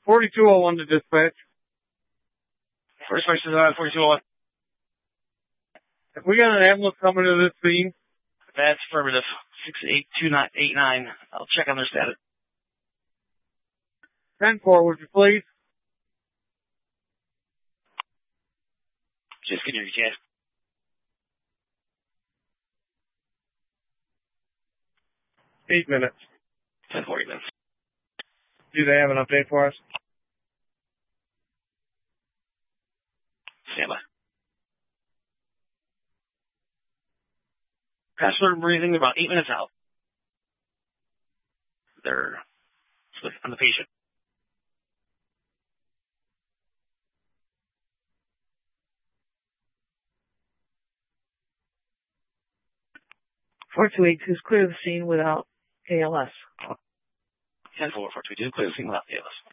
4201 to dispatch. First person is on 4201. Have we got an ambulance coming to this scene? That's affirmative. 682989. I'll check on their status. 10-4, would you please? Just can hear you, Chad. Eight minutes. 10-4, 8 minutes. Do they have an update for us? Stand by. Passenger breathing, they're about 8 minutes out. They're on the patient. (428) clear the scene without ALS. 10-4, 422, clear the scene without ALS.